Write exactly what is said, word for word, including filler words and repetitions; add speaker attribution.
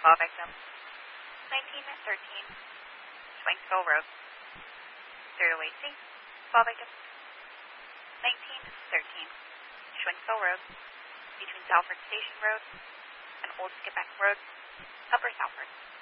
Speaker 1: call victim. nineteen thirteen, Schwenksville Road. Serial A C, call victim. nineteen thirteen, Schwenksville Road, between Salford Station Road and Old Skippack Road, Upper Salford.